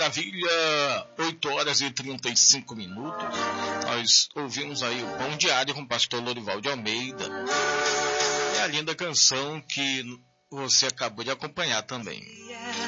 maravilha, 8 horas e 35 minutos. Nós ouvimos aí o Pão Diário com o pastor Lorival de Almeida. É a linda canção que você acabou de acompanhar também.